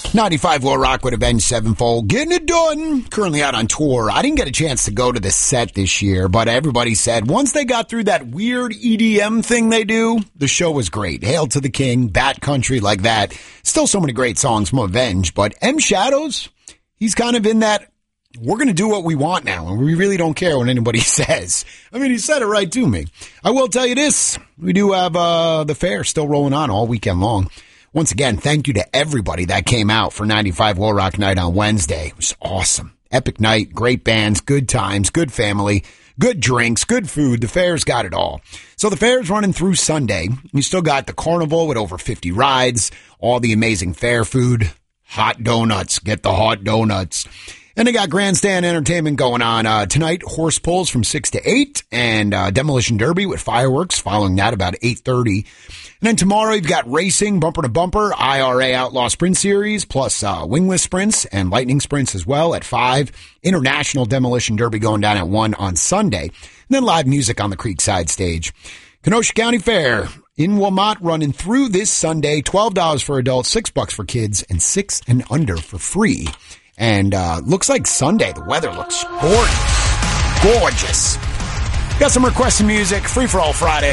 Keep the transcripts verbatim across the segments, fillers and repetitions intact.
ninety-five War Rock with Avenged Sevenfold. Getting it done. Currently out on tour. I didn't get a chance to go to the set this year, but everybody said once they got through that weird E D M thing they do, the show was great. Hail to the King, Bat Country, like that. Still so many great songs from Avenged, but M. Shadows, he's kind of in that, we're going to do what we want now, and we really don't care what anybody says. I mean, he said it right to me. I will tell you this. We do have uh, the fair still rolling on all weekend long. Once again, thank you to everybody that came out for ninety-five War Rock Night on Wednesday. It was awesome. Epic night, great bands, good times, good family, good drinks, good food. The fair's got it all. So the fair's running through Sunday. You still got the carnival with over fifty rides, all the amazing fair food, hot donuts. Get the hot donuts. And they got grandstand entertainment going on uh, tonight. Horse pulls from six to eight, and uh, Demolition Derby with fireworks following that about eight thirty. And then tomorrow you've got racing, bumper to bumper, I R A Outlaw Sprint Series, plus uh, wingless sprints and lightning sprints as well at five. International Demolition Derby going down at one on Sunday. And then live music on the Creekside stage. Kenosha County Fair in Wilmot running through this Sunday. twelve dollars for adults, six bucks for kids, and six and under for free. And uh looks like Sunday. The weather looks gorgeous. Gorgeous. Got some requested music. Free for all Friday.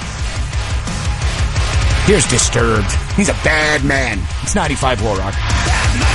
Here's Disturbed. He's a bad man. It's ninety-five War Rock.